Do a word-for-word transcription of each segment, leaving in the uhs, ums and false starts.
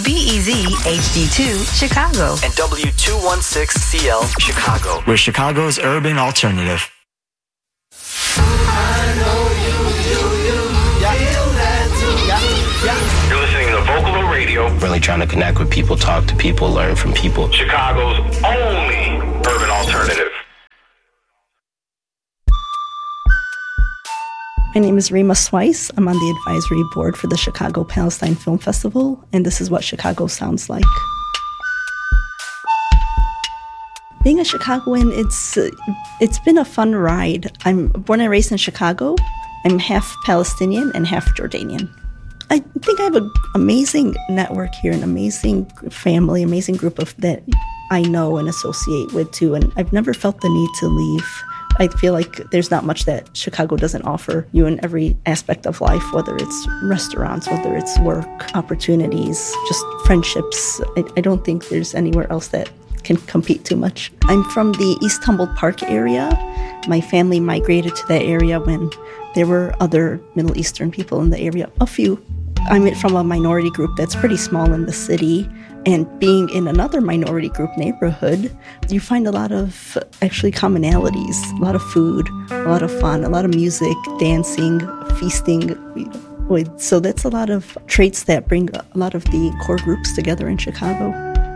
B E Z H D two Chicago. And W two sixteen C L Chicago. We're Chicago's urban alternative. You're listening to Vocalo Radio. Really trying to connect with people, talk to people, learn from people. Chicago's only urban alternative. My name is Rima Swice. I'm on the advisory board for the Chicago Palestine Film Festival, and this is what Chicago sounds like. Being a Chicagoan, it's uh, it's been a fun ride. I'm born and raised in Chicago. I'm half Palestinian and half Jordanian. I think I have an amazing network here, an amazing family, amazing group of that I know and associate with too, and I've never felt the need to leave. I feel like there's not much that Chicago doesn't offer you in every aspect of life, whether it's restaurants, whether it's work, opportunities, just friendships. I, I don't think there's anywhere else that can compete too much. I'm from the East Humboldt Park area. My family migrated to that area when there were other Middle Eastern people in the area, a few. I'm from a minority group that's pretty small in the city, and being in another minority group neighborhood, you find a lot of actually commonalities, a lot of food, a lot of fun, a lot of music, dancing, feasting. So that's a lot of traits that bring a lot of the core groups together in Chicago.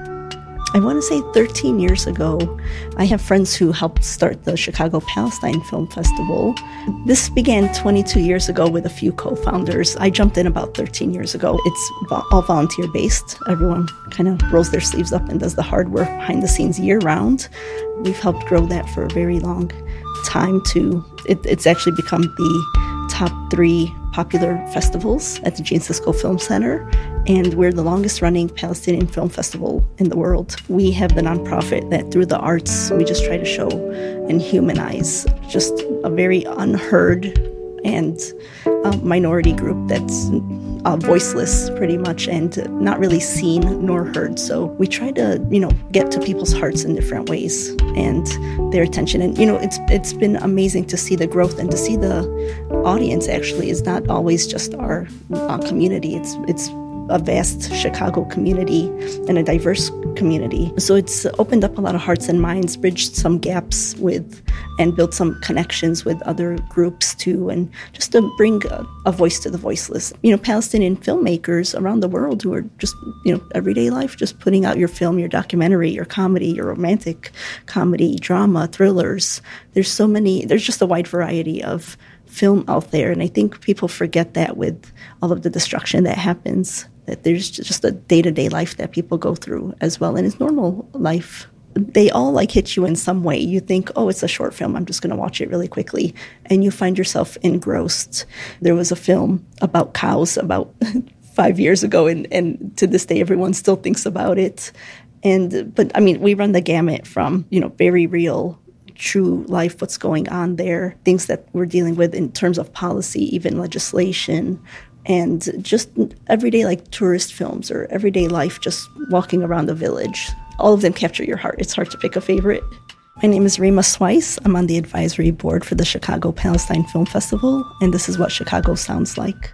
I want to say thirteen years ago, I have friends who helped start the Chicago Palestine Film Festival. This began twenty-two years ago with a few co-founders. I jumped in about thirteen years ago. It's all volunteer-based. Everyone kind of rolls their sleeves up and does the hard work behind the scenes year-round. We've helped grow that for a very long time, too. It, it's actually become the top three popular festivals at the Gene Siskel Film Center, and we're the longest-running Palestinian film festival in the world. We have the nonprofit that through the arts, we just try to show and humanize just a very unheard and uh, minority group that's uh, voiceless pretty much and not really seen nor heard. So we try to, you know, get to people's hearts in different ways and their attention. And, you know, it's it's been amazing to see the growth and to see the audience actually is not always just our uh, community. It's it's a vast Chicago community and a diverse community. So it's opened up a lot of hearts and minds, bridged some gaps with, and built some connections with other groups too, and just to bring a, a voice to the voiceless. You know, Palestinian filmmakers around the world who are just, you know, everyday life, just putting out your film, your documentary, your comedy, your romantic comedy, drama, thrillers. There's so many, there's just a wide variety of film out there, and I think people forget that with all of the destruction that happens, that there's just a day-to-day life that people go through as well, and it's normal life. They all like hit you in some way. You think, oh, it's a short film, I'm just going to watch it really quickly, and you find yourself engrossed. There was a film about cows about five years ago, and, and to this day everyone still thinks about it. And but I mean, we run the gamut from, you know, very real, true life, what's going on there, things that we're dealing with in terms of policy, even legislation, and just everyday like tourist films or everyday life, just walking around the village. All of them capture your heart. It's hard to pick a favorite. My name is Rima Swice. I'm on the advisory board for the Chicago Palestine Film Festival, and this is what Chicago sounds like.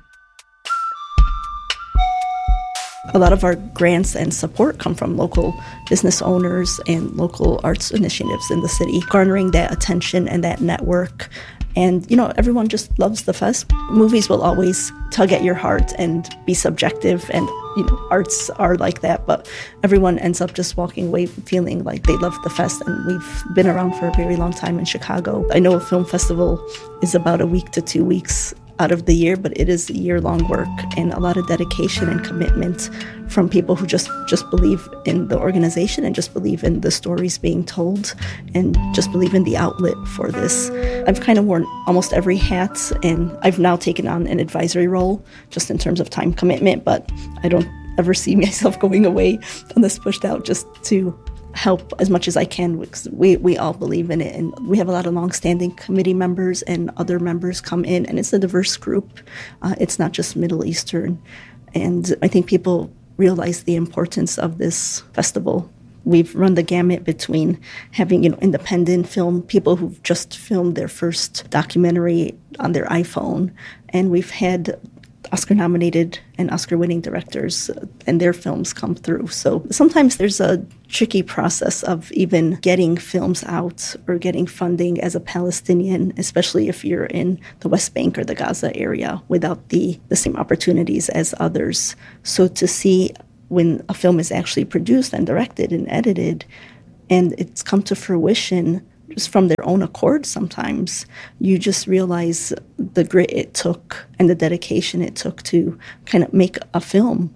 A lot of our grants and support come from local business owners and local arts initiatives in the city, garnering that attention and that network. And, you know, everyone just loves the fest. Movies will always tug at your heart and be subjective, and, you know, arts are like that. But everyone ends up just walking away feeling like they love the fest. And we've been around for a very long time in Chicago. I know a film festival is about a week to two weeks out of the year, but it is year-long work and a lot of dedication and commitment from people who just, just believe in the organization and just believe in the stories being told and just believe in the outlet for this. I've kind of worn almost every hat, and I've now taken on an advisory role just in terms of time commitment, but I don't ever see myself going away unless pushed out, just to help as much as I can, because we, we all believe in it. And we have a lot of longstanding committee members and other members come in, and it's a diverse group. Uh, it's not just Middle Eastern. And I think people realize the importance of this festival. We've run the gamut between having, you know, independent film, people who've just filmed their first documentary on their iPhone, and we've had Oscar-nominated and Oscar-winning directors and their films come through. So sometimes there's a tricky process of even getting films out or getting funding as a Palestinian, especially if you're in the West Bank or the Gaza area without the, the same opportunities as others. So to see when a film is actually produced and directed and edited and it's come to fruition just from their own accord sometimes, you just realize the grit it took and the dedication it took to kind of make a film.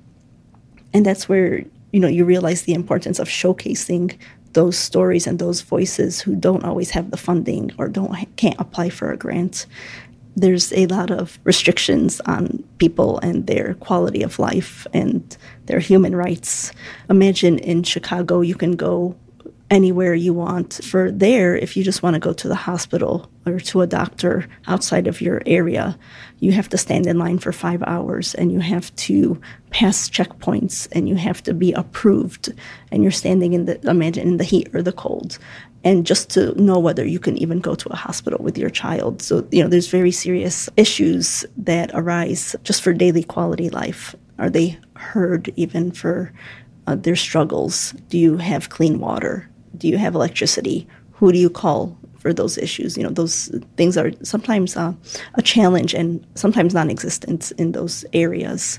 And that's where, you know, you realize the importance of showcasing those stories and those voices who don't always have the funding or don't can't apply for a grant. There's a lot of restrictions on people and their quality of life and their human rights. Imagine in Chicago, you can go anywhere you want. For there, if you just want to go to the hospital or to a doctor outside of your area, you have to stand in line for five hours and you have to pass checkpoints and you have to be approved. And you're standing in the, imagine, in the heat or the cold. And just to know whether you can even go to a hospital with your child. So, you know, there's very serious issues that arise just for daily quality life. Are they heard even for uh, their struggles? Do you have clean water? Do you have electricity? Who do you call for those issues? You know, those things are sometimes uh, a challenge and sometimes non-existent in those areas.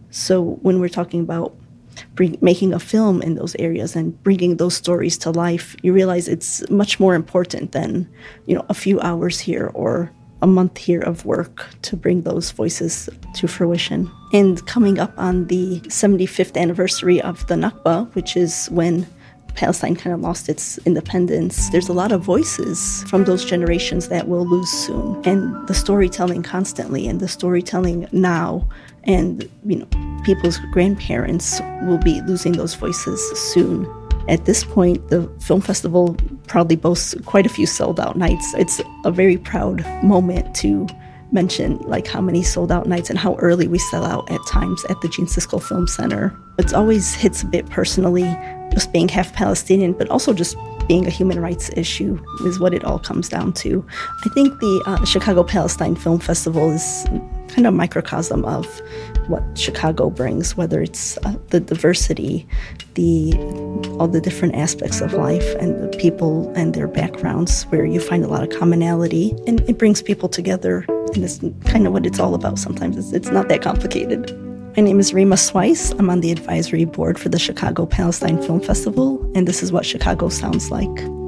So when we're talking about bring, making a film in those areas and bringing those stories to life, you realize it's much more important than, you know, a few hours here or a month here of work to bring those voices to fruition. And coming up on the seventy-fifth anniversary of the Nakba, which is when Palestine kind of lost its independence, there's a lot of voices from those generations that we'll lose soon. And the storytelling constantly and the storytelling now and, you know, people's grandparents will be losing those voices soon. At this point, the film festival proudly boasts quite a few sold-out nights. It's a very proud moment to mention, like, how many sold-out nights and how early we sell out at times at the Gene Siskel Film Center. It always hits a bit personally, just being half Palestinian, but also just being a human rights issue is what it all comes down to. I think the uh, Chicago Palestine Film Festival is kind of a microcosm of what Chicago brings, whether it's uh, the diversity, the all the different aspects of life and the people and their backgrounds, where you find a lot of commonality, and it brings people together, and it's kind of what it's all about sometimes. It's, it's not that complicated. My name is Rima Swice. I'm on the advisory board for the Chicago Palestine Film Festival, and this is what Chicago sounds like.